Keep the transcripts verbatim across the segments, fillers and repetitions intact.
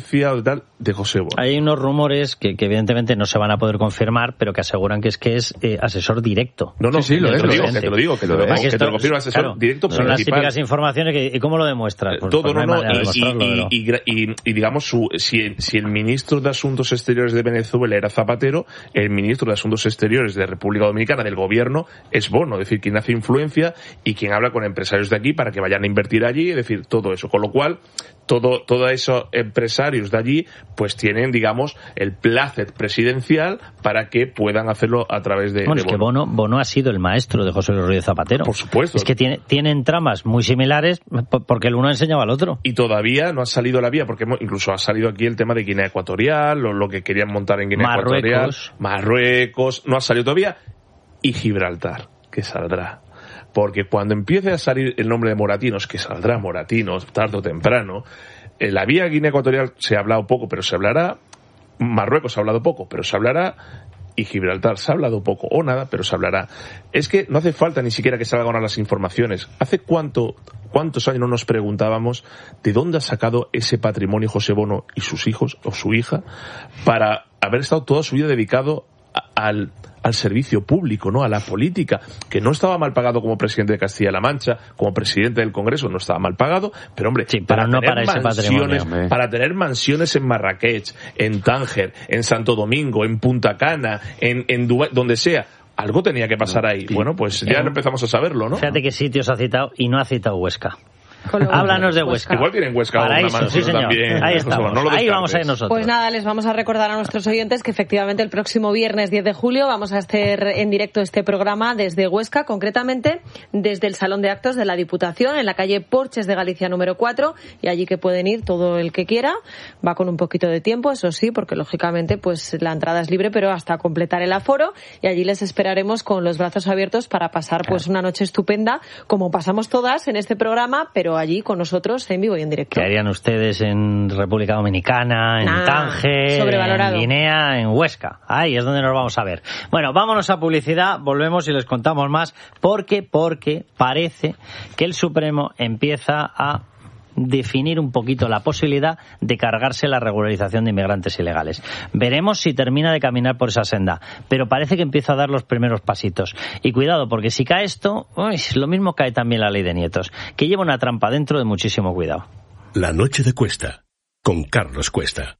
influencia o tal de José Bono. Hay unos rumores que, que evidentemente no se van a poder confirmar, pero que aseguran que es que es eh, asesor directo. No, no, sí, sí, lo es, lo digo, que te lo digo, que te lo, que te lo confirmo, asesor claro, directo son principal. Las típicas informaciones que, ¿y cómo lo demuestras? Pues, Todo, pues no, no, no, y, y, y, y, y digamos, su, si, si el ministro de Asuntos Exteriores de Venezuela era Zapatero, el ministro de Asuntos Exteriores de República Dominicana, del gobierno, es Bono, es decir, quien hace influencia y quien habla con empresarios de aquí para que vayan a invertir allí, es decir, todo eso. Con lo cual, todo, todos esos empresarios de allí, pues tienen, digamos, el plácet presidencial para que puedan hacerlo a través de, bueno, de es que Bono, Bono ha sido el maestro de José Luis Rodríguez Zapatero. Por supuesto. Es que tiene, tienen tramas muy similares porque el uno enseñaba al otro. Y todavía no ha salido a la vía, porque incluso ha salido aquí el tema de Guinea Ecuatorial, lo, lo que querían montar en Guinea Marruecos. Ecuatorial, Marruecos, no ha salido todavía, y Gibraltar, que saldrá. Porque cuando empiece a salir el nombre de Moratinos, que saldrá Moratinos tarde o temprano, en la vía Guinea Ecuatorial se ha hablado poco, pero se hablará, Marruecos se ha hablado poco, pero se hablará, y Gibraltar se ha hablado poco o nada, pero se hablará. Es que no hace falta ni siquiera que salgan ahora las informaciones. ¿Hace cuánto, cuántos años no nos preguntábamos de dónde ha sacado ese patrimonio José Bono y sus hijos o su hija para haber estado toda su vida dedicado a, al al servicio público, ¿no? A la política, que no estaba mal pagado como presidente de Castilla-La Mancha, como presidente del Congreso no estaba mal pagado, pero hombre, sí, pero para, no tener para, mansiones, para tener mansiones en Marrakech, en Tánger, en Santo Domingo, en Punta Cana, en, en Dubái, donde sea, algo tenía que pasar ahí. Bueno, pues ya eh, empezamos a saberlo, ¿no? Fíjate qué sitios ha citado y no ha citado Huesca. Háblanos de Huesca. Igual tienen Huesca Para una eso, mansión sí, señor. también. Ahí estamos. No Ahí vamos a ir nosotros. Pues nada, les vamos a recordar a nuestros oyentes que efectivamente el próximo viernes diez de julio vamos a hacer en directo este programa desde Huesca, concretamente desde el Salón de Actos de la Diputación, en la calle Porches de Galicia número cuatro, y allí que pueden ir todo el que quiera. Va con un poquito de tiempo, eso sí, porque lógicamente pues la entrada es libre, pero hasta completar el aforo, y allí les esperaremos con los brazos abiertos para pasar pues una noche estupenda, como pasamos todas en este programa, pero allí con nosotros en vivo y en directo. ¿Qué harían ustedes en República Dominicana, en nah, Tánger, en Guinea, en Huesca? Ahí es donde nos vamos a ver. Bueno, vámonos a publicidad, volvemos y les contamos más, porque, porque parece que el Supremo empieza a definir un poquito la posibilidad de cargarse la regularización de inmigrantes ilegales. Veremos si termina de caminar por esa senda, pero parece que empieza a dar los primeros pasitos. Y cuidado, porque si cae esto, uy, lo mismo cae también la ley de nietos, que lleva una trampa dentro de muchísimo cuidado. La noche de Cuesta, con Carlos Cuesta.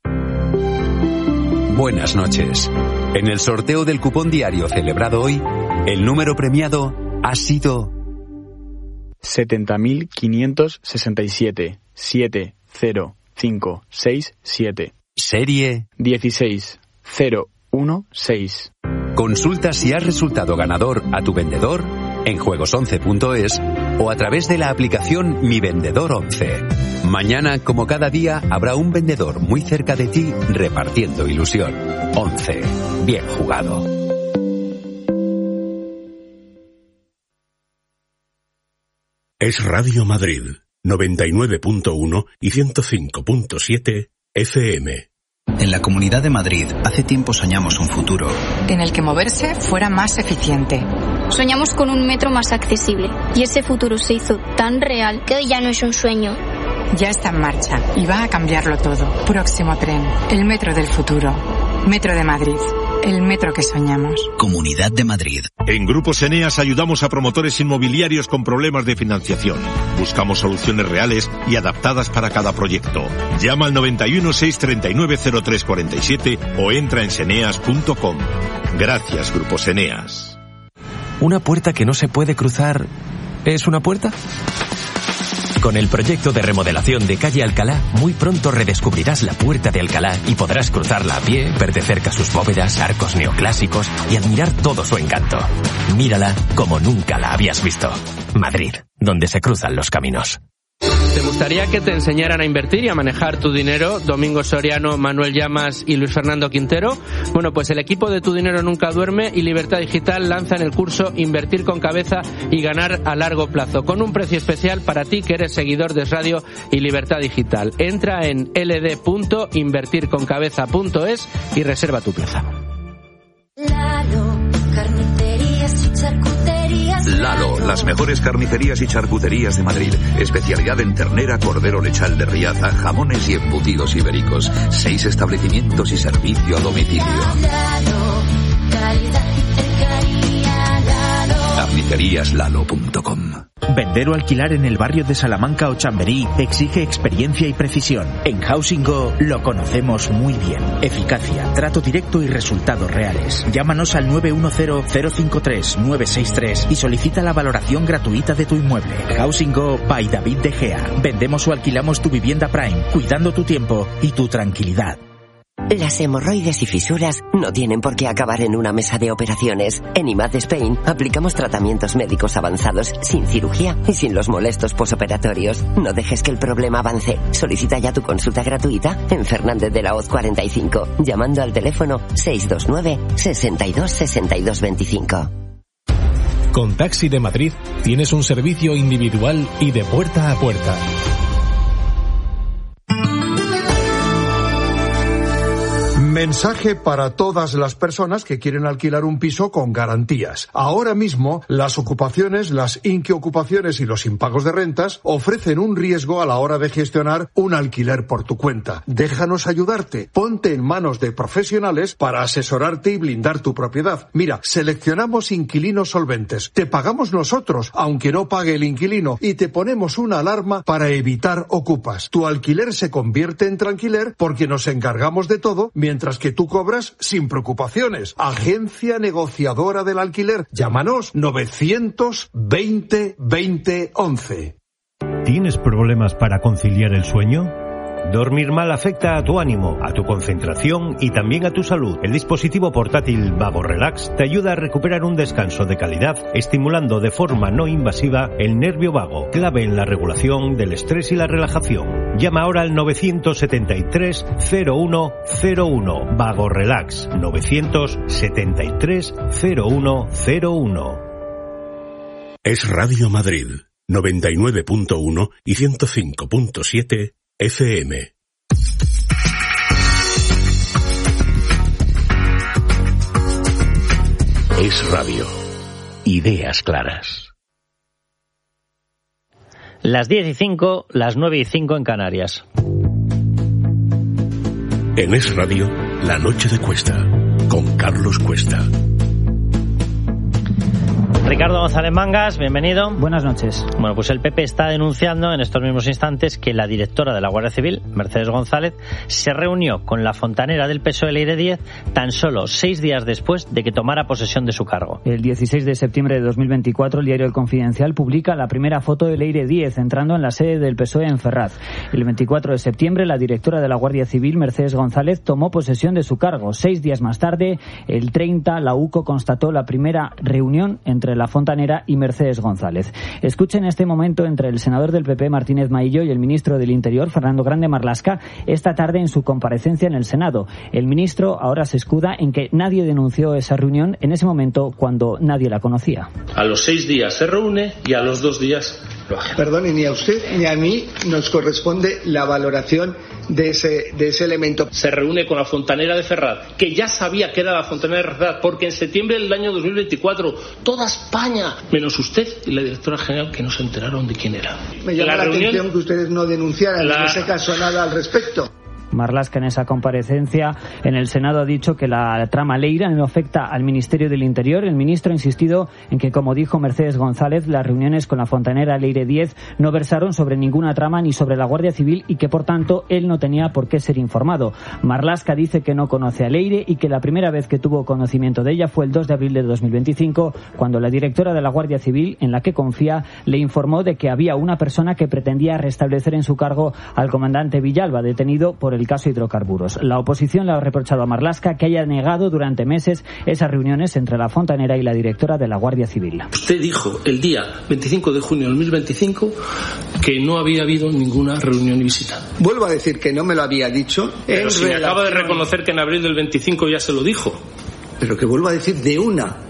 Buenas noches. En el sorteo del cupón diario celebrado hoy, el número premiado ha sido setenta mil quinientos sesenta y siete, siete cero cinco seis siete. Serie dieciséis cero uno seis. Consulta si has resultado ganador a tu vendedor en juegos once punto es o a través de la aplicación Mi Vendedor once. Mañana, como cada día, habrá un vendedor muy cerca de ti repartiendo ilusión. once. Bien jugado. Es Radio Madrid, noventa y nueve punto uno y ciento cinco punto siete F M. En la Comunidad de Madrid, hace tiempo soñamos un futuro en el que moverse fuera más eficiente. Soñamos con un metro más accesible y ese futuro se hizo tan real que hoy ya no es un sueño. Ya está en marcha y va a cambiarlo todo. Próximo tren, el metro del futuro. Metro de Madrid, el metro que soñamos. Comunidad de Madrid. En Grupos Eneas ayudamos a promotores inmobiliarios con problemas de financiación. Buscamos soluciones reales y adaptadas para cada proyecto. Llama al noventa y uno, seiscientos treinta y nueve, cero tres cuarenta y siete o entra en seneas punto com. Gracias, Grupos Eneas. ¿Una puerta que no se puede cruzar es una puerta? Con el proyecto de remodelación de Calle Alcalá, muy pronto redescubrirás la Puerta de Alcalá y podrás cruzarla a pie, ver de cerca sus bóvedas, arcos neoclásicos y admirar todo su encanto. Mírala como nunca la habías visto. Madrid, donde se cruzan los caminos. ¿Te gustaría que te enseñaran a invertir y a manejar tu dinero? Domingo Soriano, Manuel Llamas y Luis Fernando Quintero. Bueno, pues el equipo de Tu Dinero Nunca Duerme y Libertad Digital lanzan el curso Invertir con Cabeza y Ganar a Largo Plazo, con un precio especial para ti que eres seguidor de Radio y Libertad Digital. Entra en l d punto invertir con cabeza punto es y reserva tu plaza. Lalo, carnicerías y charcuterías. Lalo, las mejores carnicerías y charcuterías de Madrid. Especialidad en ternera, cordero lechal de Riaza, jamones y embutidos ibéricos. Seis establecimientos y servicio a domicilio. carnicerías lalo punto com. Vender o alquilar en el barrio de Salamanca o Chamberí exige experiencia y precisión. En Housing Go lo conocemos muy bien. Eficacia, trato directo y resultados reales. Llámanos al nueve uno cero, cero cinco tres, nueve seis tres y solicita la valoración gratuita de tu inmueble. Housing Go by David De Gea. Vendemos o alquilamos tu vivienda Prime, cuidando tu tiempo y tu tranquilidad. Las hemorroides y fisuras no tienen por qué acabar en una mesa de operaciones. En I M A D Spain aplicamos tratamientos médicos avanzados sin cirugía y sin los molestos posoperatorios. No dejes que el problema avance. Solicita ya tu consulta gratuita en Fernández de la Hoz cuarenta y cinco, llamando al teléfono seis dos nueve, sesenta y dos, sesenta y dos veinticinco. Con Taxi de Madrid tienes un servicio individual y de puerta a puerta. Mensaje para todas las personas que quieren alquilar un piso con garantías. Ahora mismo, las ocupaciones, las inquiocupaciones y los impagos de rentas ofrecen un riesgo a la hora de gestionar un alquiler por tu cuenta. Déjanos ayudarte. Ponte en manos de profesionales para asesorarte y blindar tu propiedad. Mira, seleccionamos inquilinos solventes. Te pagamos nosotros, aunque no pague el inquilino, y te ponemos una alarma para evitar ocupas. Tu alquiler se convierte en tranquiler porque nos encargamos de todo, mientras que tú cobras sin preocupaciones. Agencia negociadora del alquiler. Llámanos novecientos veinte veinte once. ¿Tienes problemas para conciliar el sueño? Dormir mal afecta a tu ánimo, a tu concentración y también a tu salud. El dispositivo portátil Vago Relax te ayuda a recuperar un descanso de calidad, estimulando de forma no invasiva el nervio vago, clave en la regulación del estrés y la relajación. Llama ahora al novecientos setenta y tres, cero uno cero uno. Vago Relax, novecientos setenta y tres, cero uno cero uno. Es Radio Madrid, noventa y nueve punto uno y ciento cinco punto siete F M. Es Radio. Ideas claras. Las diez y cinco, las nueve y cinco en Canarias. En Es Radio, La Noche de Cuesta, con Carlos Cuesta. Ricardo González Mangas, bienvenido. Buenas noches. Bueno, pues el P P está denunciando en estos mismos instantes que la directora de la Guardia Civil, Mercedes González, se reunió con la fontanera del P S O E Leire Díez tan solo seis días después de que tomara posesión de su cargo. El dieciséis de septiembre de dos mil veinticuatro, el diario El Confidencial publica la primera foto de Leire Díez entrando en la sede del P S O E en Ferraz. El veinticuatro de septiembre, la directora de la Guardia Civil, Mercedes González, tomó posesión de su cargo. Seis días más tarde, el treinta, la U C O constató la primera reunión entre la fontanera y Mercedes González. Escuchen este momento entre el senador del P P, Martínez Maillo, y el ministro del Interior, Fernando Grande Marlaska, esta tarde en su comparecencia en el Senado. El ministro ahora se escuda en que nadie denunció esa reunión en ese momento cuando nadie la conocía. A los seis días se reúne y a los dos días lo agenda. Perdone, ni a usted ni a mí nos corresponde la valoración de ese, de ese elemento. Se reúne con la fontanera de Ferraz, que ya sabía que era la fontanera de Ferraz, porque en septiembre del año dos mil veinticuatro toda España, menos usted y la directora general, que no se enteraron de quién era. Me llama la, la reunión, atención que ustedes no denunciaran la... en ese caso nada al respecto. Marlaska en esa comparecencia en el Senado ha dicho que la trama Leira no afecta al Ministerio del Interior. El ministro ha insistido en que, como dijo Mercedes González, las reuniones con la fontanera Leire Díez no versaron sobre ninguna trama ni sobre la Guardia Civil y que, por tanto, él no tenía por qué ser informado. Marlaska dice que no conoce a Leire y que la primera vez que tuvo conocimiento de ella fue el dos de abril de dos mil veinticinco, cuando la directora de la Guardia Civil, en la que confía, le informó de que había una persona que pretendía restablecer en su cargo al comandante Villalba, detenido por el el caso hidrocarburos. La oposición le ha reprochado a Marlaska que haya negado durante meses esas reuniones entre la fontanera y la directora de la Guardia Civil. Usted dijo el día veinticinco de junio de dos mil veinticinco que no había habido ninguna reunión y visita. Vuelvo a decir que no me lo había dicho. Pero si me acaba de reconocer que en abril del veinticinco ya se lo dijo. Pero que vuelvo a decir de una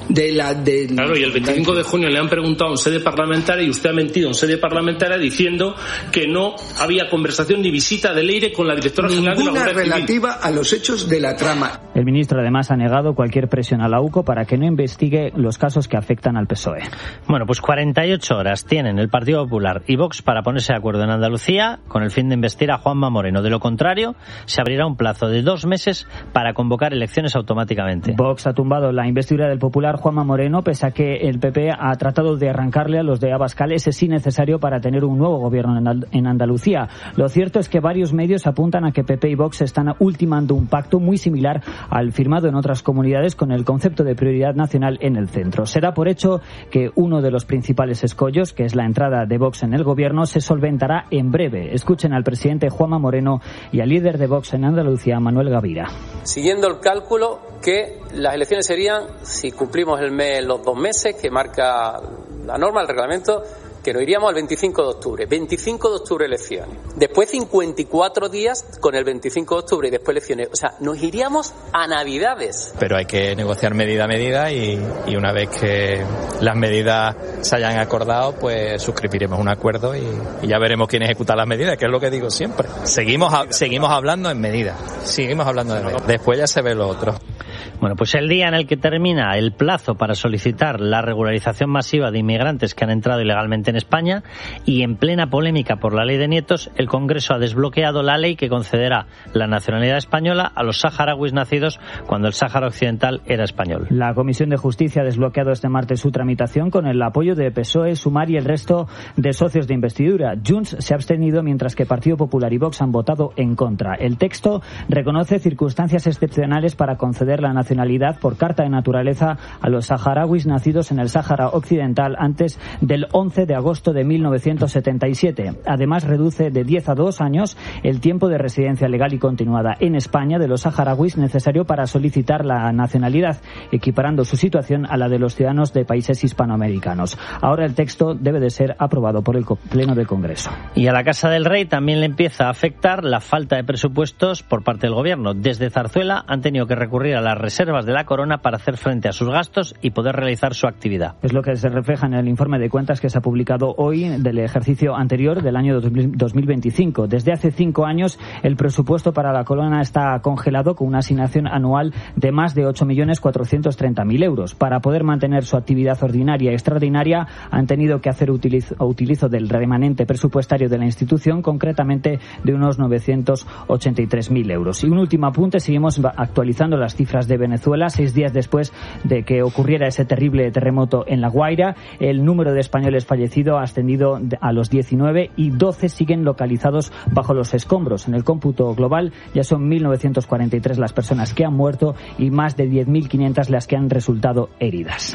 de la... De, claro, y el veinticinco de junio le han preguntado en sede parlamentaria y usted ha mentido en sede parlamentaria diciendo que no había conversación ni visita de Leire con la directora general de la Guardia Civil. Relativa a los hechos de la trama. El ministro además ha negado cualquier presión a la U C O para que no investigue los casos que afectan al P S O E. Bueno, pues cuarenta y ocho horas tienen el Partido Popular y Vox para ponerse de acuerdo en Andalucía con el fin de investir a Juanma Moreno. De lo contrario, se abrirá un plazo de dos meses para convocar elecciones automáticamente. Vox ha tumbado la investidura del popular Juanma Moreno, pese a que el P P ha tratado de arrancarle a los de Abascal ese sí necesario para tener un nuevo gobierno en Andalucía. Lo cierto es que varios medios apuntan a que P P y Vox están ultimando un pacto muy similar al firmado en otras comunidades con el concepto de prioridad nacional en el centro. Será por hecho que uno de los principales escollos, que es la entrada de Vox en el gobierno, se solventará en breve. Escuchen al presidente Juanma Moreno y al líder de Vox en Andalucía, Manuel Gavira. Siguiendo el cálculo que las elecciones serían, si cumplimos el mes, los dos meses que marca la norma, el reglamento, que nos iríamos al veinticinco de octubre. veinticinco de octubre elecciones. Después cincuenta y cuatro días con el veinticinco de octubre y después elecciones. O sea, nos iríamos a Navidades. Pero hay que negociar medida a medida y, y una vez que las medidas se hayan acordado, pues suscribiremos un acuerdo y, y ya veremos quién ejecuta las medidas, que es lo que digo siempre. Seguimos, a, seguimos hablando en medidas. Seguimos hablando de medidas. Después ya se ve lo otro. Bueno, pues el día en el que termina el plazo para solicitar la regularización masiva de inmigrantes que han entrado ilegalmente en España y en plena polémica por la ley de nietos, el Congreso ha desbloqueado la ley que concederá la nacionalidad española a los saharauis nacidos cuando el Sáhara Occidental era español. La Comisión de Justicia ha desbloqueado este martes su tramitación con el apoyo de P S O E, Sumar y el resto de socios de investidura. Junts se ha abstenido mientras que Partido Popular y Vox han votado en contra. El texto reconoce circunstancias excepcionales para conceder la nacionalidad por carta de naturaleza a los saharauis nacidos en el Sáhara Occidental antes del once de agosto de mil novecientos setenta y siete. Además, reduce de diez a dos años el tiempo de residencia legal y continuada en España de los saharauis necesario para solicitar la nacionalidad, equiparando su situación a la de los ciudadanos de países hispanoamericanos. Ahora el texto debe de ser aprobado por el Pleno del Congreso. Y a la Casa del Rey también le empieza a afectar la falta de presupuestos por parte del Gobierno. Desde Zarzuela han tenido que recurrir a las reservas de la Corona para hacer frente a sus gastos y poder realizar su actividad. Es lo que se refleja en el informe de cuentas que se ha publicado hoy del ejercicio anterior del año dos mil veinticinco. Desde hace cinco años el presupuesto para la Corona está congelado con una asignación anual de más de ocho millones cuatrocientos treinta mil euros. Para poder mantener su actividad ordinaria y extraordinaria han tenido que hacer utilizo, utilizo del remanente presupuestario de la institución, concretamente de unos novecientos ochenta y tres mil euros. Y un último apunte, seguimos actualizando las cifras de Venezuela. Seis días después de que ocurriera ese terrible terremoto en La Guaira, el número de españoles fallecidos ha ascendido a los diecinueve y doce siguen localizados bajo los escombros. En el cómputo global ya son mil novecientos cuarenta y tres las personas que han muerto y más de diez mil quinientas las que han resultado heridas.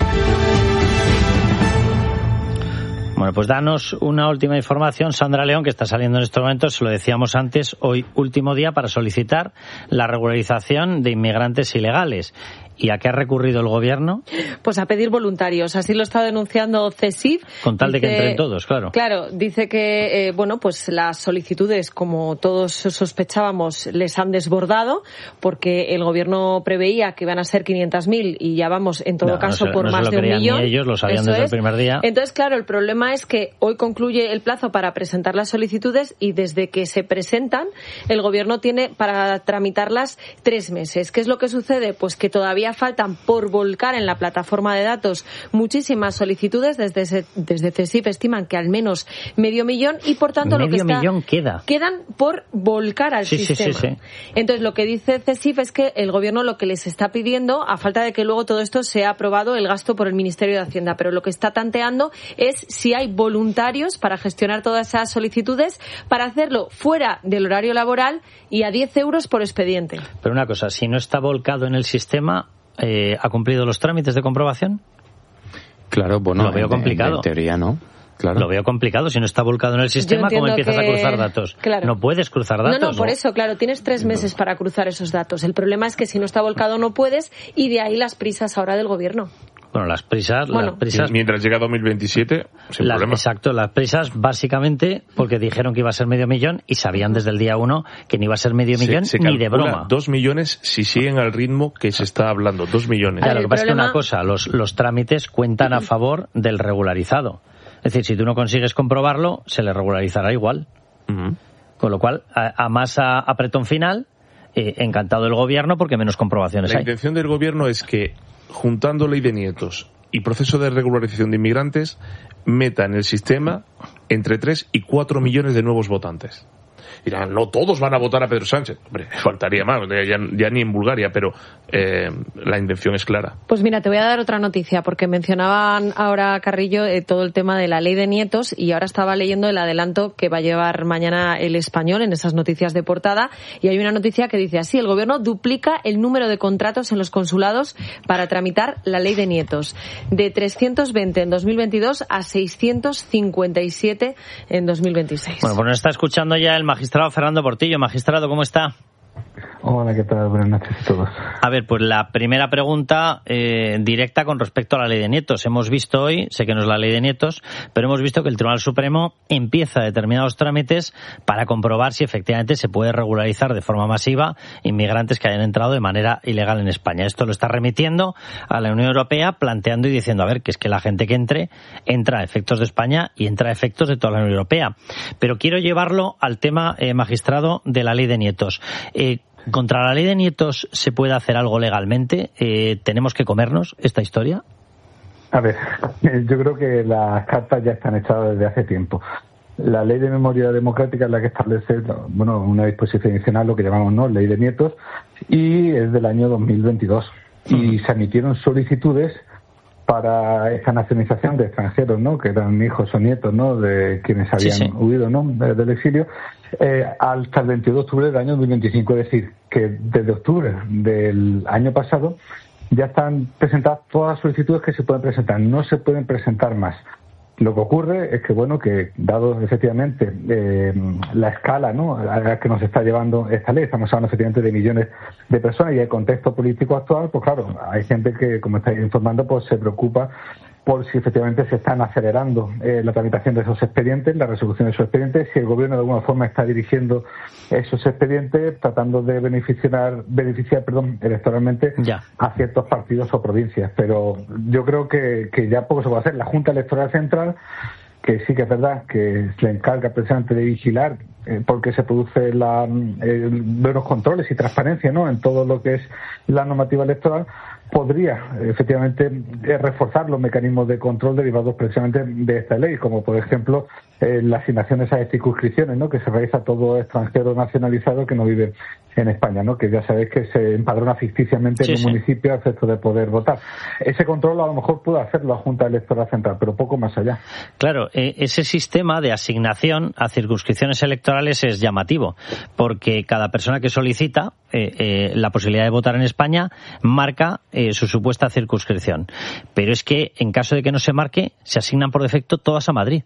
Bueno, pues danos una última información, Sandra León, que está saliendo en estos momentos, se lo decíamos antes, hoy último día para solicitar la regularización de inmigrantes ilegales. ¿Y a qué ha recurrido el Gobierno? Pues a pedir voluntarios. Así lo está denunciando CESIF. Con tal dice, de que entren todos, claro. Claro, dice que, eh, bueno, pues las solicitudes, como todos sospechábamos, les han desbordado, porque el Gobierno preveía que iban a ser quinientas mil y ya vamos, en todo no, caso, no se, por no más de un millón. Ni ellos lo sabían Eso desde es. el primer día. Entonces, claro, el problema es que hoy concluye el plazo para presentar las solicitudes y desde que se presentan, el Gobierno tiene para tramitarlas tres meses. ¿Qué es lo que sucede? Pues que todavía faltan por volcar en la plataforma de datos muchísimas solicitudes. Desde desde CESIF estiman que al menos medio millón y por tanto medio lo que está, millón queda quedan por volcar al sí, sistema. Sí, sí, sí. Entonces lo que dice CESIF es que el Gobierno lo que les está pidiendo, a falta de que luego todo esto sea aprobado el gasto por el Ministerio de Hacienda, pero lo que está tanteando es si hay voluntarios para gestionar todas esas solicitudes, para hacerlo fuera del horario laboral y a diez euros por expediente. Pero una cosa, si no está volcado en el sistema, Eh, ¿ha cumplido los trámites de comprobación? Claro, bueno, lo veo en, complicado. En, en teoría no. Claro. Lo veo complicado. Si no está volcado en el sistema, ¿cómo empiezas que... a cruzar datos? Claro. No puedes cruzar datos. No, no, por ¿o? eso, claro, tienes tres meses para cruzar esos datos. El problema es que si no está volcado no puedes y de ahí las prisas ahora del Gobierno. Bueno, las prisas, bueno, las prisas... Mientras llega dos mil veintisiete, sin las, problema. Exacto, las prisas básicamente porque dijeron que iba a ser medio millón y sabían desde el día uno que no iba a ser medio millón se, se ni de broma. Dos millones si siguen al ritmo que se está hablando, dos millones. Claro, lo que pasa es que una cosa, los, los trámites cuentan a favor del regularizado. Es decir, si tú no consigues comprobarlo, se le regularizará igual. Uh-huh. Con lo cual, a, a más a, apretón final, eh, encantado el gobierno porque menos comprobaciones La hay. La intención del gobierno es que, juntando ley de nietos y proceso de regularización de inmigrantes, meta en el sistema entre tres y cuatro millones de nuevos votantes. Dirán, no todos van a votar a Pedro Sánchez. Hombre, faltaría más, ya, ya ni en Bulgaria, pero eh, la intención es clara. Pues mira, te voy a dar otra noticia, porque mencionaban ahora, Carrillo, eh, todo el tema de la ley de nietos, y ahora estaba leyendo el adelanto que va a llevar mañana El Español en esas noticias de portada, y hay una noticia que dice así: el gobierno duplica el número de contratos en los consulados para tramitar la ley de nietos, de trescientos veinte en dos mil veintidós a seiscientos cincuenta y siete en dos mil veintiséis. Bueno, pues nos está escuchando ya el magistrado Fernando Portillo. Magistrado, ¿cómo está? Hola, ¿qué tal? Buenas noches a todos. A ver, pues la primera pregunta eh, directa con respecto a la ley de nietos. Hemos visto hoy, sé que no es la ley de nietos, pero hemos visto que el Tribunal Supremo empieza determinados trámites para comprobar si efectivamente se puede regularizar de forma masiva inmigrantes que hayan entrado de manera ilegal en España. Esto lo está remitiendo a la Unión Europea, planteando y diciendo, a ver, que es que la gente que entre, entra a efectos de España y entra a efectos de toda la Unión Europea. Pero quiero llevarlo al tema, eh, magistrado, de la ley de nietos. Eh, ¿Contra la ley de nietos se puede hacer algo legalmente? Eh, ¿Tenemos que comernos esta historia? A ver, yo creo que las cartas ya están echadas desde hace tiempo. La ley de memoria democrática es la que establece, bueno, una disposición adicional, lo que llamamos, ¿no?, ley de nietos, y es del año dos mil veintidós. Uh-huh. Y se emitieron solicitudes para esta nacionalización de extranjeros, ¿no?, que eran hijos o nietos, ¿no?, de quienes habían sí, sí. huido, ¿no?, del exilio, eh, hasta el veintidós de octubre del año dos mil veinticinco. Es decir, que desde octubre del año pasado ya están presentadas todas las solicitudes que se pueden presentar. No se pueden presentar más. Lo que ocurre es que, bueno, que dado efectivamente eh, la escala, ¿no?, a la que nos está llevando esta ley, estamos hablando efectivamente de millones de personas, y el contexto político actual, pues claro, hay gente que, como estáis informando, pues se preocupa por si efectivamente se están acelerando eh, la tramitación de esos expedientes, la resolución de esos expedientes, si el gobierno de alguna forma está dirigiendo esos expedientes tratando de beneficiar, beneficiar perdón, electoralmente ya. a ciertos partidos o provincias. Pero yo creo que, que ya poco se puede hacer. La Junta Electoral Central, que sí que es verdad que se le encarga precisamente de vigilar eh, porque se produce la, eh, buenos controles y transparencia, ¿no?, en todo lo que es la normativa electoral, podría efectivamente reforzar los mecanismos de control derivados precisamente de esta ley, como por ejemplo eh, la asignación de esas circunscripciones, ¿no?, que se realiza a todo extranjero nacionalizado que no vive en España, ¿no?, que ya sabéis que se empadrona ficticiamente sí, en un sí. municipio a efecto de poder votar. Ese control a lo mejor puede hacerlo la Junta Electoral Central, pero poco más allá. Claro, eh, ese sistema de asignación a circunscripciones electorales es llamativo, porque cada persona que solicita eh, eh, la posibilidad de votar en España marca eh, su supuesta circunscripción. Pero es que en caso de que no se marque, se asignan por defecto todas a Madrid.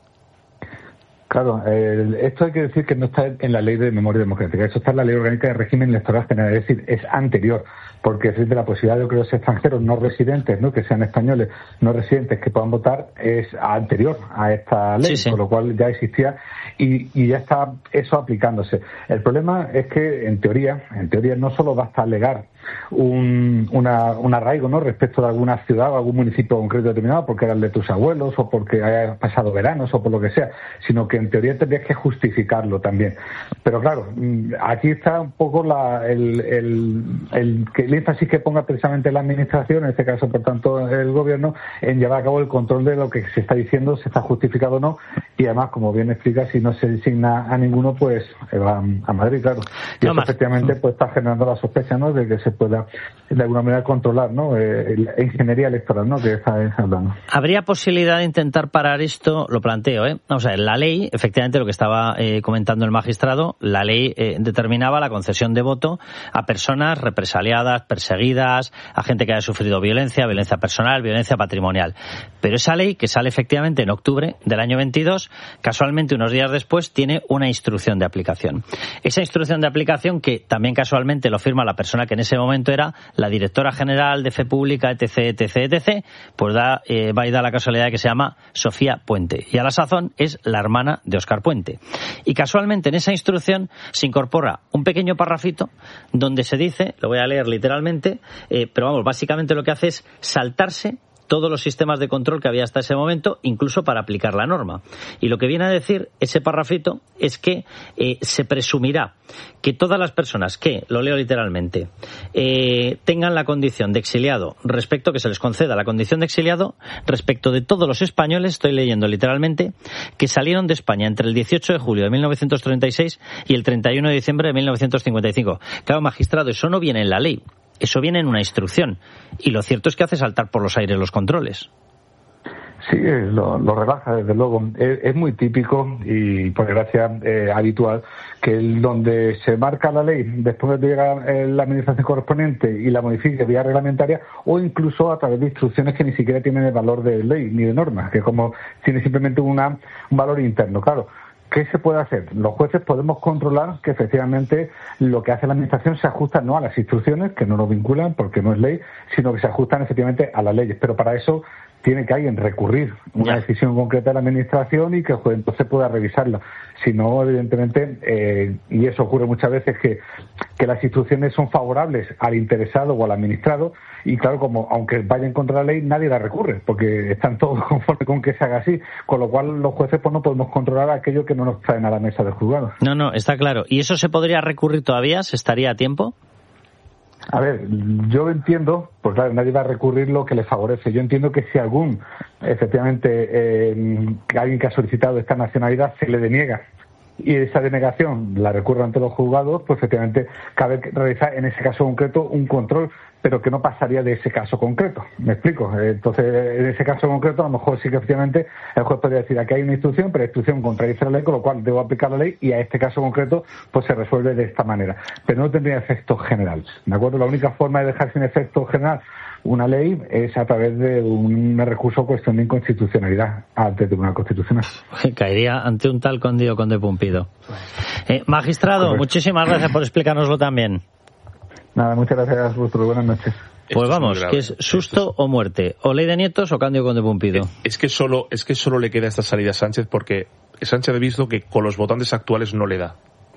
Claro, eh, esto hay que decir que no está en la Ley de Memoria Democrática, eso está en la Ley Orgánica de Régimen Electoral General, es decir, es anterior, porque es de la posibilidad de que los extranjeros no residentes, ¿no?, que sean españoles no residentes que puedan votar, es anterior a esta ley, sí, sí. con lo cual ya existía y, y ya está eso aplicándose. El problema es que, en teoría, en teoría no solo basta alegar un, una, un arraigo, ¿no?, respecto de alguna ciudad o algún municipio concreto determinado, porque era el de tus abuelos o porque hayas pasado veranos o por lo que sea, sino que en teoría tendrías que justificarlo también. Pero claro, aquí está un poco la, el, el, el, el énfasis que ponga precisamente la Administración, en este caso, por tanto, el Gobierno, en llevar a cabo el control de lo que se está diciendo, si está justificado o no, y además, como bien explica, si no se designa a ninguno, pues va a Madrid, claro. Y no eso más. efectivamente pues está generando la sospecha, ¿no?, de que se pueda de alguna manera controlar, ¿no?, eh, la ingeniería electoral, ¿no?, que está hablando. ¿Habría posibilidad de intentar parar esto? Lo planteo, ¿eh? O sea, la ley efectivamente, lo que estaba eh, comentando el magistrado, la ley eh, determinaba la concesión de voto a personas represaliadas, perseguidas, a gente que haya sufrido violencia, violencia personal, violencia patrimonial. Pero esa ley, que sale efectivamente en octubre del año veintidós, casualmente unos días después tiene una instrucción de aplicación. Esa instrucción de aplicación, que también casualmente lo firma la persona que en ese momento era la directora general de Fe Pública, etc, etc, etc, pues da, eh, va y da la casualidad de que se llama Sofía Puente. Y a la sazón es la hermana de Óscar Puente. Y casualmente en esa instrucción se incorpora un pequeño parrafito donde se dice, lo voy a leer literalmente, eh, pero vamos, básicamente lo que hace es saltarse todos los sistemas de control que había hasta ese momento, incluso para aplicar la norma. Y lo que viene a decir ese parrafito es que eh, se presumirá que todas las personas que, lo leo literalmente, eh, tengan la condición de exiliado, respecto que se les conceda la condición de exiliado, respecto de todos los españoles, estoy leyendo literalmente, que salieron de España entre el dieciocho de julio de mil novecientos treinta y seis y el treinta y uno de diciembre de mil novecientos cincuenta y cinco. Claro, magistrado, eso no viene en la ley. Eso viene en una instrucción. Y lo cierto es que hace saltar por los aires los controles. Sí, lo, lo relaja, desde luego. Es, es muy típico y, por desgracia, eh, habitual que el, donde se marca la ley, después de llegar eh, la administración correspondiente y la modifique vía reglamentaria, o incluso a través de instrucciones que ni siquiera tienen el valor de ley ni de norma, que como tiene simplemente una, un valor interno. Claro, ¿qué se puede hacer? Los jueces podemos controlar que efectivamente lo que hace la administración se ajusta no a las instrucciones, que no nos vinculan porque no es ley, sino que se ajustan efectivamente a las leyes. Pero para eso tiene que alguien recurrir una decisión concreta de la administración y que el juez entonces pueda revisarla. Si no, evidentemente, eh, y eso ocurre muchas veces, que, que las instrucciones son favorables al interesado o al administrado, y claro, como aunque vayan contra la ley, nadie la recurre, porque están todos conformes con que se haga así, con lo cual los jueces pues no podemos controlar aquello que no nos traen a la mesa del juzgado. No, no, está claro. ¿Y eso se podría recurrir todavía? ¿Se estaría a tiempo? A ver, yo entiendo, pues claro, nadie va a recurrir lo que le favorece. Yo entiendo que si algún, efectivamente, eh, alguien que ha solicitado esta nacionalidad se le deniega y esa denegación la recurre ante los juzgados, pues efectivamente cabe realizar en ese caso concreto un control, pero que no pasaría de ese caso concreto. ¿Me explico? Entonces, en ese caso concreto, a lo mejor sí que efectivamente el juez podría decir, aquí hay una instrucción, pero la instrucción contradice la ley, con lo cual debo aplicar la ley, y a este caso concreto pues se resuelve de esta manera. Pero no tendría efectos generales, ¿de acuerdo? La única forma de dejar sin efecto general una ley es a través de un recurso o cuestión de inconstitucionalidad ante el Tribunal Constitucional. Caería ante un tal Conde o Conde Pumpido. Eh, magistrado, correcto. Muchísimas gracias por explicárnoslo también. Nada, muchas gracias a vosotros. Buenas noches. Pues vamos, que es susto o muerte, o ley de nietos o Cándido Conde Pumpido. Es que solo, es que solo le queda esta salida a Sánchez, porque Sánchez ha visto que con los votantes actuales no le da.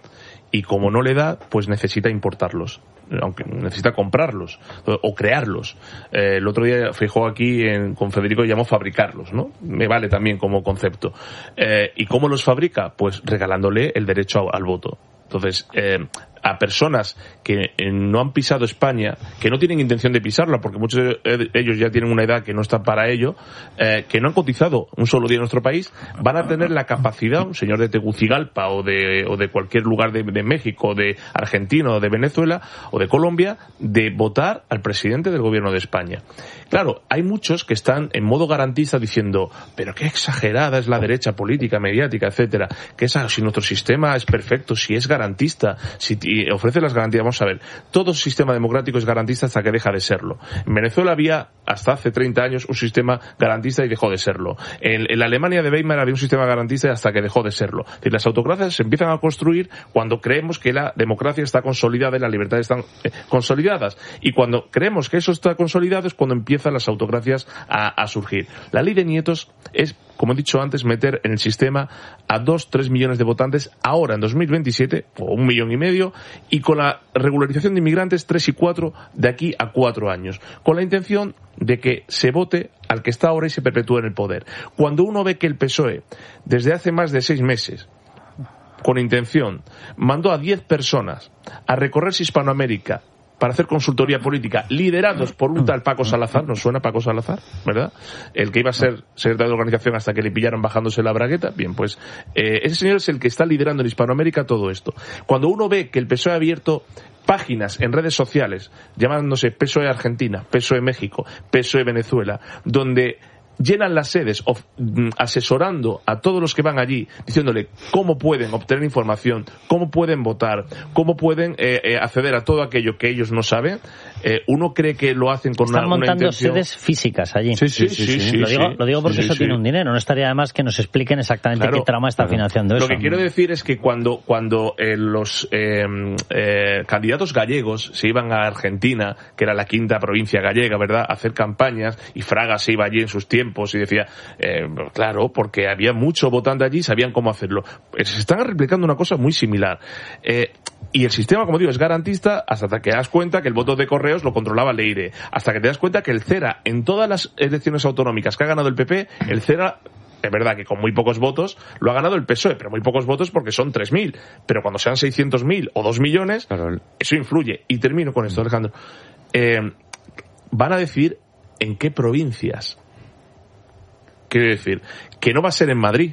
Y como no le da, pues necesita importarlos, aunque necesita comprarlos o crearlos. Eh, el otro día Feijóo aquí en, con Federico llamó fabricarlos, ¿no? Me vale también como concepto. Eh, ¿Y cómo los fabrica? Pues regalándole el derecho al voto. Entonces, eh, a personas que eh, no han pisado España, que no tienen intención de pisarla, porque muchos de ellos ya tienen una edad que no está para ello, eh, que no han cotizado un solo día en nuestro país, van a tener la capacidad, un señor de Tegucigalpa o de, o de cualquier lugar de, de México, de Argentina o de Venezuela o de Colombia, de votar al presidente del gobierno de España. Claro, hay muchos que están en modo garantista diciendo, pero qué exagerada es la derecha política, mediática, etcétera, que esa, si nuestro sistema es perfecto, si es garantista, si ofrece las garantías. Vamos a ver, todo sistema democrático es garantista hasta que deja de serlo. En Venezuela había hasta hace treinta años un sistema garantista y dejó de serlo. En, en la Alemania de Weimar había un sistema garantista hasta que dejó de serlo. Es decir, las autocracias se empiezan a construir cuando creemos que la democracia está consolidada y las libertades están eh, consolidadas. Y cuando creemos que eso está consolidado es cuando empiezan las autocracias a, a surgir. La ley de nietos es, como he dicho antes, meter en el sistema a dos, tres millones de votantes ahora en dos mil veintisiete, o un millón y medio, y con la regularización de inmigrantes tres y cuatro de aquí a cuatro años, con la intención de que se vote al que está ahora y se perpetúe en el poder. Cuando uno ve que el P S O E, desde hace más de seis meses, con intención, mandó a diez personas a recorrerse Hispanoamérica para hacer consultoría política, liderados por un tal Paco Salazar, ¿nos suena Paco Salazar? ¿Verdad? El que iba a ser secretario de organización hasta que le pillaron bajándose la bragueta. Bien, pues eh, ese señor es el que está liderando en Hispanoamérica todo esto. Cuando uno ve que el P S O E ha abierto páginas en redes sociales llamándose P S O E Argentina, P S O E México, P S O E Venezuela, donde llenan las sedes of, mm, asesorando a todos los que van allí, diciéndole cómo pueden obtener información, cómo pueden votar, cómo pueden eh, eh, acceder a todo aquello que ellos no saben, eh, uno cree que lo hacen con Están una, una montando intención... sedes físicas allí. Sí, sí, sí. sí, sí lo, digo, sí, lo digo porque sí, sí, eso sí. tiene un dinero. No estaría además que nos expliquen exactamente Claro, qué trama está claro. financiando eso. Lo que quiero decir es que cuando, cuando eh, los eh, eh, candidatos gallegos se iban a Argentina, que era la quinta provincia gallega, ¿verdad?, a hacer campañas, y Fraga se iba allí en sus tiempos y decía, eh, claro, porque había mucho votante allí, sabían cómo hacerlo. Eh, Se están replicando una cosa muy similar. Eh, y el sistema, como digo, es garantista hasta que te das cuenta que el voto de correos lo controlaba Leire, hasta que te das cuenta que el CERA, en todas las elecciones autonómicas que ha ganado el P P, el CERA, es verdad que con muy pocos votos lo ha ganado el P S O E, pero muy pocos votos porque son tres mil. Pero cuando sean seiscientos mil o dos millones, claro, eso influye. Y termino con esto, Alejandro. Eh, van a decir en qué provincias. Quiero decir, que no va a ser en Madrid,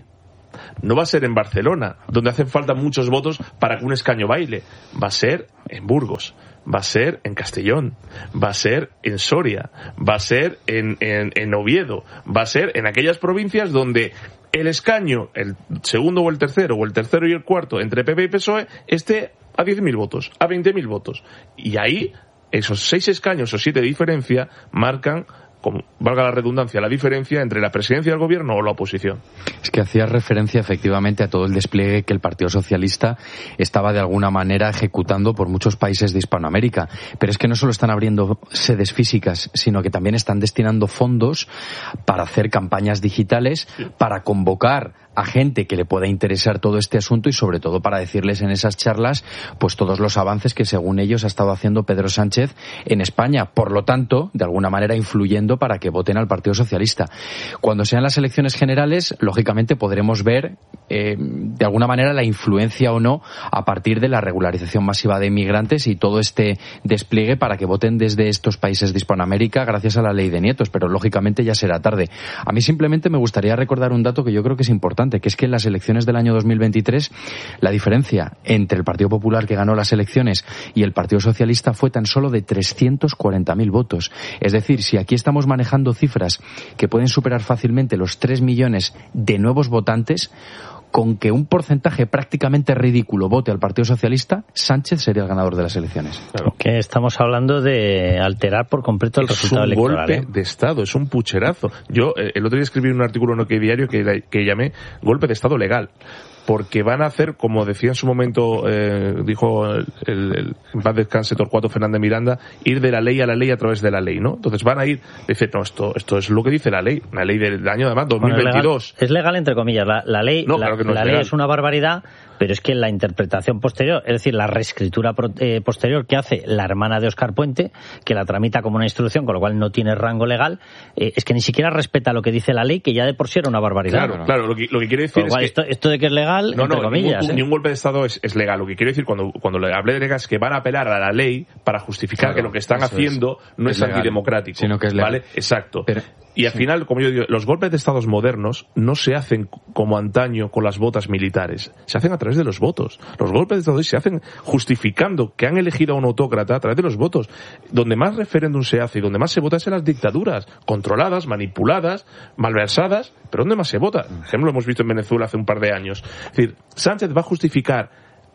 no va a ser en Barcelona, donde hacen falta muchos votos para que un escaño baile. Va a ser en Burgos, va a ser en Castellón, va a ser en Soria, va a ser en, en, en Oviedo, va a ser en aquellas provincias donde el escaño, el segundo o el tercero, o el tercero y el cuarto, entre P P y P S O E, esté a diez mil votos, a veinte mil votos. Y ahí, esos seis escaños o siete de diferencia marcan, como valga la redundancia, la diferencia entre la presidencia del gobierno o la oposición. Es que hacías referencia efectivamente a todo el despliegue que el Partido Socialista estaba de alguna manera ejecutando por muchos países de Hispanoamérica. Pero es que no solo están abriendo sedes físicas, sino que también están destinando fondos para hacer campañas digitales, para convocar a gente que le pueda interesar todo este asunto y sobre todo para decirles en esas charlas pues todos los avances que según ellos ha estado haciendo Pedro Sánchez en España, por lo tanto de alguna manera influyendo para que voten al Partido Socialista. Cuando sean las elecciones generales, lógicamente podremos ver eh, de alguna manera la influencia o no a partir de la regularización masiva de inmigrantes y todo este despliegue para que voten desde estos países de Hispanoamérica gracias a la ley de nietos, pero lógicamente ya será tarde. A mí simplemente me gustaría recordar un dato que yo creo que es importante, que es que en las elecciones del año dos mil veintitrés la diferencia entre el Partido Popular, que ganó las elecciones, y el Partido Socialista fue tan solo de trescientos cuarenta mil votos. Es decir, si aquí estamos manejando cifras que pueden superar fácilmente los tres millones de nuevos votantes, con que un porcentaje prácticamente ridículo vote al Partido Socialista, Sánchez sería el ganador de las elecciones. Claro. Que estamos hablando de alterar por completo el es resultado un electoral. golpe ¿eh? de Estado, es un pucherazo. Yo eh, el otro día escribí un artículo en OK Diario que, que llamé golpe de Estado legal. Porque van a hacer, como decía en su momento, eh, dijo el, el, el en paz descanse Torcuato Fernández Miranda, ir de la ley a la ley a través de la ley, ¿no? Entonces van a ir, dice, no, esto esto es lo que dice la ley, una ley del año además dos mil veintidós. Bueno, es, legal, es legal entre comillas, la, la ley, no, la, claro que no la es ley legal. es una barbaridad, pero es que la interpretación posterior, es decir, la reescritura pro, eh, posterior que hace la hermana de Óscar Puente, que la tramita como una instrucción, con lo cual no tiene rango legal, eh, es que ni siquiera respeta lo que dice la ley, que ya de por sí era una barbaridad. Claro, claro, lo que, lo que quiere decir es que... Esto, esto de que es legal, no, entre no, comillas. Ningún, ¿eh? ningún golpe de Estado es, es legal. Lo que quiero decir cuando, cuando le hablé de legal es que van a apelar a la ley para justificar Claro, que lo que están haciendo es. no es es, legal, antidemocrático. sino que es legal. ¿Vale? Exacto. Pero, y al sí. final, como yo digo, los golpes de Estados modernos no se hacen como antaño con las botas militares. Se hacen a través de los votos. Los golpes de Estado se hacen justificando que han elegido a un autócrata a través de los votos. Donde más referéndum se hace y donde más se vota es en las dictaduras. Controladas, manipuladas, malversadas. ¿Pero dónde más se vota? Por ejemplo, lo hemos visto en Venezuela hace un par de años. Es decir, Sánchez va a justificar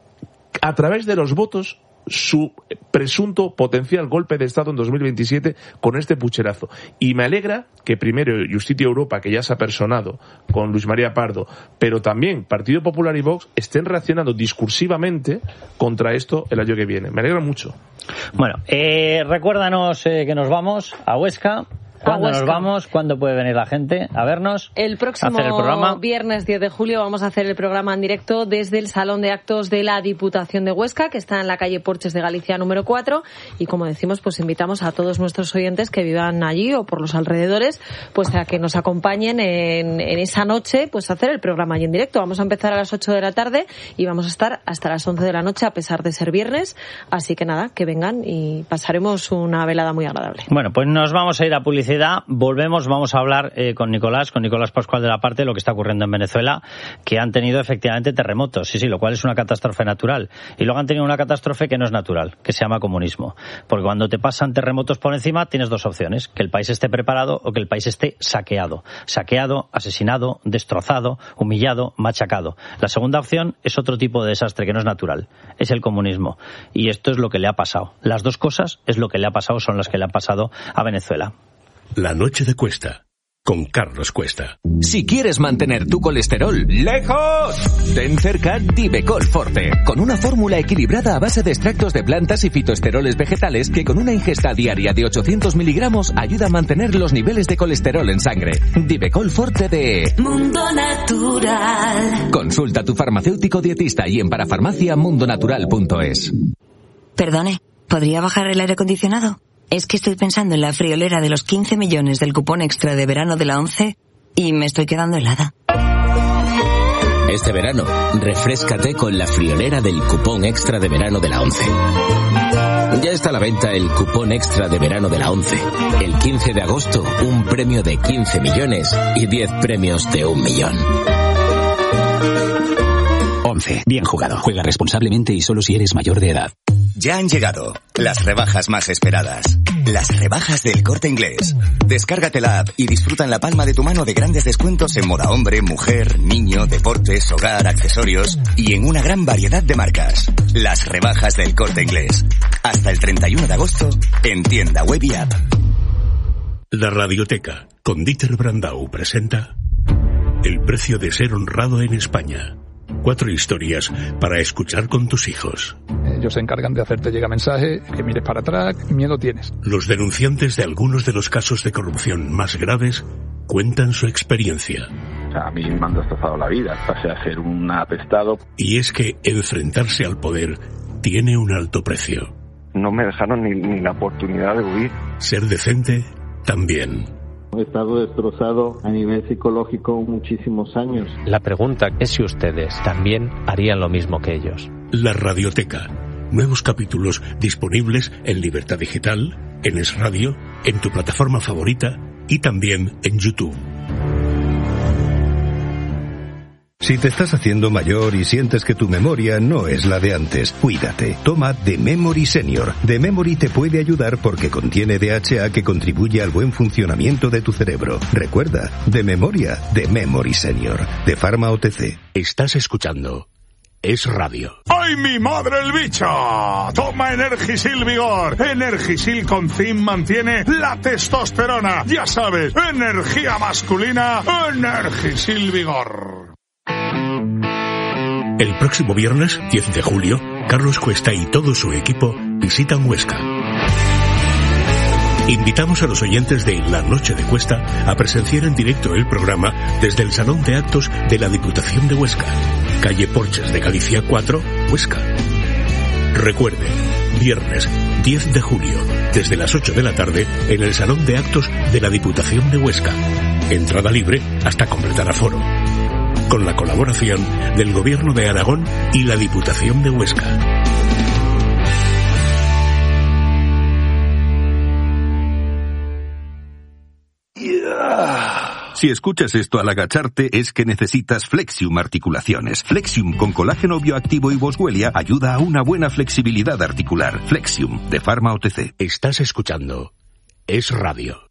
a través de los votos su presunto potencial golpe de Estado en dos mil veintisiete con este pucherazo. Y me alegra que primero Justicia Europa, que ya se ha personado con Luis María Pardo, pero también Partido Popular y Vox estén reaccionando discursivamente contra esto el año que viene. Me alegra mucho. Bueno, eh, recuérdanos eh, que nos vamos a Huesca. ¿Cuándo nos vamos? ¿Cuándo puede venir la gente a vernos? El próximo a hacer el programa? viernes diez de julio vamos a hacer el programa en directo desde el Salón de Actos de la Diputación de Huesca, que está en la calle Porches de Galicia número cuatro. Y como decimos, pues invitamos a todos nuestros oyentes que vivan allí o por los alrededores, pues a que nos acompañen en, en esa noche, pues a hacer el programa allí en directo. Vamos a empezar a las ocho de la tarde y vamos a estar hasta las once de la noche, a pesar de ser viernes. Así que nada, que vengan y pasaremos una velada muy agradable. Bueno, pues nos vamos a ir a publicidad. publicidad, volvemos, vamos a hablar eh, con Nicolás, con Nicolás Pascual de la Parte, de lo que está ocurriendo en Venezuela, que han tenido efectivamente terremotos, sí, sí, lo cual es una catástrofe natural. Y luego han tenido una catástrofe que no es natural, que se llama comunismo. Porque cuando te pasan terremotos por encima, tienes dos opciones, que el país esté preparado o que el país esté saqueado. Saqueado, asesinado, destrozado, humillado, machacado. La segunda opción es otro tipo de desastre que no es natural, es el comunismo. Y esto es lo que le ha pasado. Las dos cosas es lo que le ha pasado, son las que le han pasado a Venezuela. La noche de Cuesta, con Carlos Cuesta. Si quieres mantener tu colesterol lejos, ten cerca Divecol Forte, con una fórmula equilibrada a base de extractos de plantas y fitoesteroles vegetales que con una ingesta diaria de ochocientos miligramos ayuda a mantener los niveles de colesterol en sangre. Divecol Forte de Mundo Natural. Consulta a tu farmacéutico dietista y en parafarmacia mundonatural punto es. Perdone, ¿podría bajar el aire acondicionado? Es que estoy pensando en la friolera de los quince millones del cupón extra de verano de la ONCE y me estoy quedando helada. Este verano, refréscate con la friolera del cupón extra de verano de la ONCE. Ya está a la venta el cupón extra de verano de la ONCE. El quince de agosto, un premio de quince millones y diez premios de un millón. ONCE. Bien jugado. Juega responsablemente y solo si eres mayor de edad. Ya han llegado las rebajas más esperadas. Las rebajas del Corte Inglés. Descárgate la app y disfruta en la palma de tu mano de grandes descuentos en moda hombre, mujer, niño, deportes, hogar, accesorios y en una gran variedad de marcas. Las rebajas del Corte Inglés. Hasta el treinta y uno de agosto en tienda web y app. La Radioteca, con Dieter Brandau, presenta El precio de ser honrado en España. Cuatro historias para escuchar con tus hijos. Ellos se encargan de hacerte llegar mensaje, que mires para atrás, miedo tienes. Los denunciantes de algunos de los casos de corrupción más graves cuentan su experiencia. O sea, a mí me han destrozado la vida, pasé a ser un apestado. Y es que enfrentarse al poder tiene un alto precio. No me dejaron ni, ni la oportunidad de huir. Ser decente también. He estado destrozado a nivel psicológico muchísimos años. La pregunta es si ustedes también harían lo mismo que ellos. La Radioteca. Nuevos capítulos disponibles en Libertad Digital, en Es Radio, en tu plataforma favorita y también en YouTube. Si te estás haciendo mayor y sientes que tu memoria no es la de antes, cuídate. Toma The Memory Senior. The Memory te puede ayudar porque contiene D H A que contribuye al buen funcionamiento de tu cerebro. Recuerda, de memoria, The Memory Senior. De Pharma O T C. Estás escuchando Es Radio. ¡Ay, mi madre el bicho! Toma Energisil Vigor. Energisil con zinc mantiene la testosterona. Ya sabes, energía masculina, Energisil Vigor. El próximo viernes, diez de julio, Carlos Cuesta y todo su equipo visitan Huesca. Invitamos a los oyentes de La Noche de Cuesta a presenciar en directo el programa desde el Salón de Actos de la Diputación de Huesca, calle Porches de Galicia cuatro, Huesca. Recuerde, viernes diez de julio, desde las ocho de la tarde, en el Salón de Actos de la Diputación de Huesca. Entrada libre hasta completar aforo. Con la colaboración del Gobierno de Aragón y la Diputación de Huesca. Si escuchas esto al agacharte es que necesitas Flexium Articulaciones. Flexium con colágeno bioactivo y boswellia ayuda a una buena flexibilidad articular. Flexium, de Pharma O T C. Estás escuchando Es Radio.